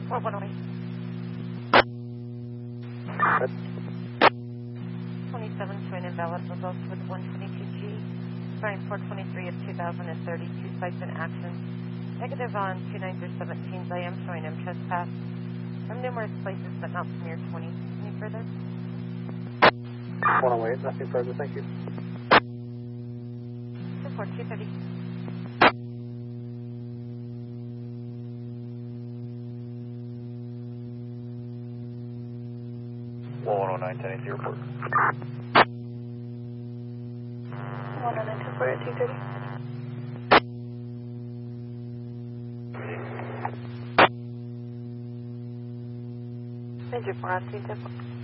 4108. Good. 27 showing invalid results with 122G. Starting 423 of 2030. Two sites in action. Negative on 29017s. I am showing him trespass from numerous places, but not from your 20. Any further? 108, nothing further, thank you. 24230. Well, 109, 1080 report. 109, 230. Major 4 on 210.